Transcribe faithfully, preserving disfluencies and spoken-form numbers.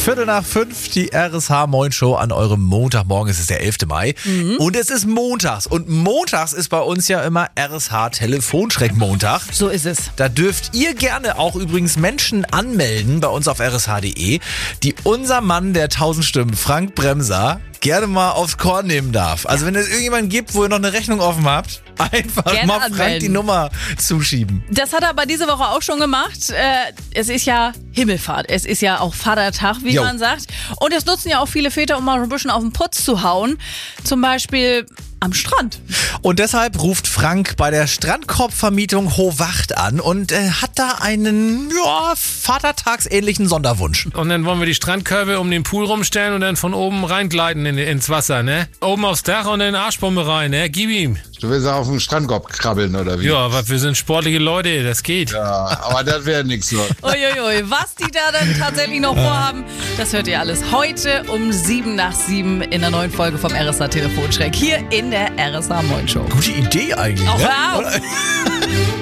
Viertel nach fünf, die R S H Moin Show an eurem Montagmorgen. Es ist der elfte Mai mhm. und es ist montags. Und montags ist bei uns ja immer R S H Telefonschreck-Montag. So ist es. Da dürft ihr gerne auch übrigens Menschen anmelden bei uns auf r s h punkt d e, die unser Mann der tausend Stimmen, Frank Bremser, gerne mal aufs Korn nehmen darf. Also wenn es irgendjemanden gibt, wo ihr noch eine Rechnung offen habt, einfach gerne mal Frank anmelden. die Nummer zuschieben. Das hat er aber diese Woche auch schon gemacht. Äh, es ist ja Himmelfahrt. Es ist ja auch Vatertag, wie Jo. man sagt. Und das nutzen ja auch viele Väter, um mal ein bisschen auf den Putz zu hauen. Zum Beispiel am Strand. Und deshalb ruft Frank bei der Strandkorbvermietung Hohwacht an und äh, hat da einen ja, vatertagsähnlichen Sonderwunsch. Und dann wollen wir die Strandkörbe um den Pool rumstellen und dann von oben reingleiten in, ins Wasser, ne? Oben aufs Dach und in den Arschbombe rein, ne? Gib ihm. Du willst auf den Strandkorb krabbeln, oder wie? Ja, aber wir sind sportliche Leute, das geht. Ja, aber das wäre nichts so. Uiuiui, was die da dann tatsächlich noch vorhaben, das hört ihr alles heute um sieben nach sieben in der neuen Folge vom R S H Telefonschreck hier in der R S H Moin Show. Gute Idee eigentlich. Auch ne? hör auf.